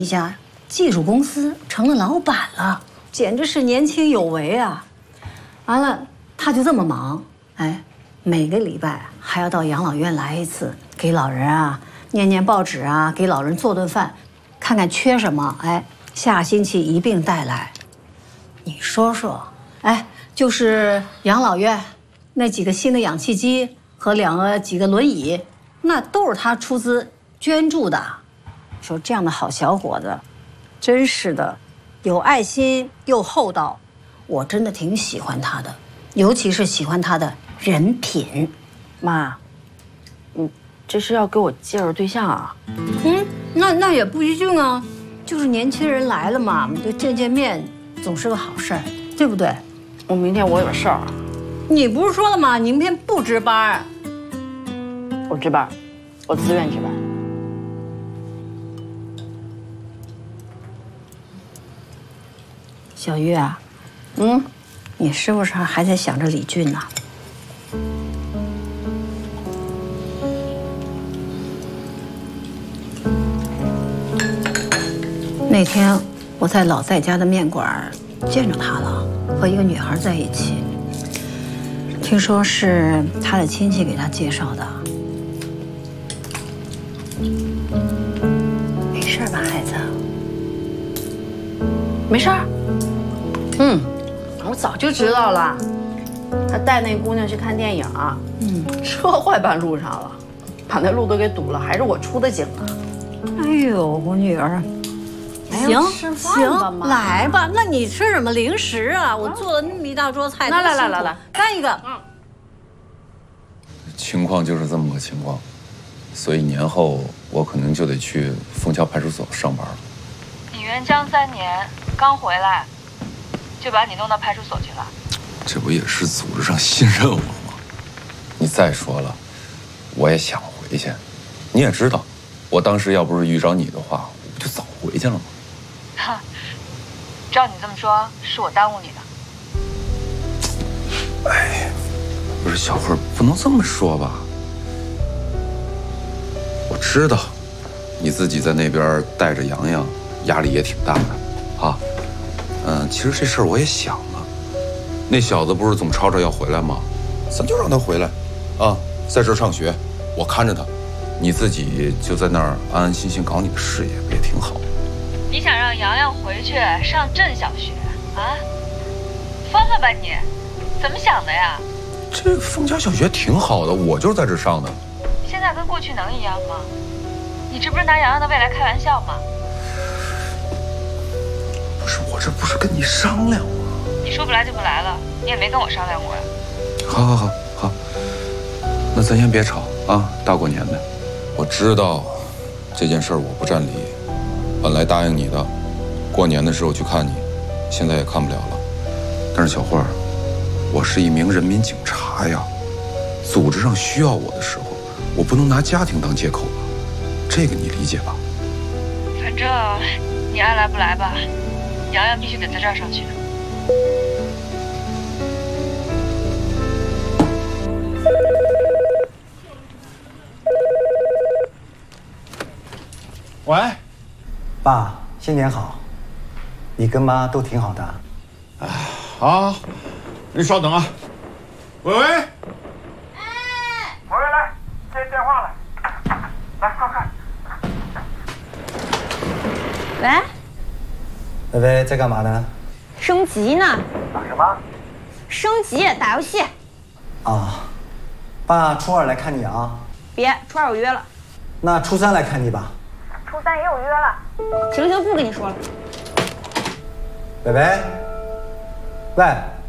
一家技术公司成了老板了，简直是年轻有为啊！完了，他就这么忙，哎，每个礼拜还要到养老院来一次，给老人啊念念报纸啊，给老人做顿饭，看看缺什么，哎，下星期一并带来。你说说，哎，就是养老院那几个新的氧气机和几个轮椅，那都是他出资捐助的。说这样的好小伙子，真是的，有爱心又厚道，我真的挺喜欢他的，尤其是喜欢他的人品。 妈，你这是要给我介绍对象啊？ 那也不一定啊，就是年轻人来了嘛，就见见面总是个好事儿，对不对？ 我明天我有事儿。 你不是说了吗？你明天不值班。 我值班，我自愿值班。 小玉啊，你是不是还在想着李俊呢？那天我在老在家的面馆见着他了，和一个女孩在一起。听说是他的亲戚给他介绍的。没事吧，孩子？ 没事儿。我早就知道了。他带那姑娘去看电影，车坏半路上了，把那路都给堵了，还是我出的警啊。 哎呦，我女儿。行，来吧。那你吃什么零食啊？我做了那么一大桌菜，来，干一个。 情况就是这么个情况，所以年后我可能就得去枫桥派出所上班了。 你援疆3年，刚回来，就把你弄到派出所去了？ 这不也是组织上信任我吗？你再说了，我也想回去。你也知道，我当时要不是遇着你的话，我不就早回去了吗？ 照你这么说，是我耽误你的。 哎，不是小慧，不能这么说吧？我知道，你自己在那边带着洋洋，压力也挺大的，啊。其实这事儿我也想了，那小子不是总吵着要回来吗？咱就让他回来，啊，在这儿上学，我看着他，你自己就在那儿安安心心搞你的事业，不也挺好？ 你想让洋洋回去上镇小学啊？疯了吧你？怎么想的呀？ 这枫桥小学挺好的，我就是在这上的。 现在跟过去能一样吗？你这不是拿洋洋的未来开玩笑吗？ 不是，我这不是跟你商量吗？ 你说不来就不来了，你也没跟我商量过呀。 好，那咱先别吵啊，大过年的。我知道这件事儿我不占理，本来答应你的，过年的时候去看你，现在也看不了了。但是小慧儿，我是一名人民警察呀，组织上需要我的时候，我不能拿家庭当借口吧？这个你理解吧？ 反正你爱来不来吧，洋洋必须得在这儿上学。 喂， 爸，新年好！你跟妈都挺好的。 哎，好，你稍等啊。喂， 哎，我来接电话了，来快快。 喂， 薇薇在干嘛呢？ 升级呢？ 打什么？ 升级打游戏。 啊，爸初2来看你啊。 别，初2有约了。 那初3来看你吧。 初3也有约了。行，不跟你说了。 薇薇，喂。